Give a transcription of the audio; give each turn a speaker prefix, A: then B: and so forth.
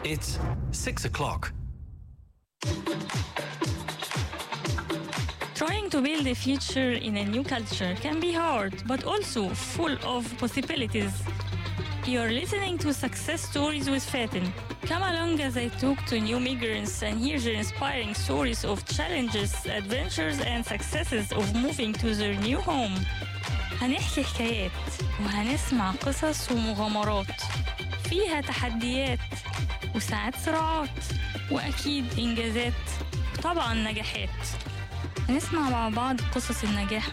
A: It's 6 o'clock.
B: Trying to build a future in a new culture can be hard, but also full of possibilities. You're listening to Success Stories with Fatin. Come along as I talk to new migrants and hear their inspiring stories of challenges, adventures, and successes of moving to their new home. هنحكي حكايات وهنسمع قصص ومغامرات فيها تحديات وساعات صراعات وأكيد إنجازات وطبعا نجاحات. هنسمع مع بعض قصص النجاح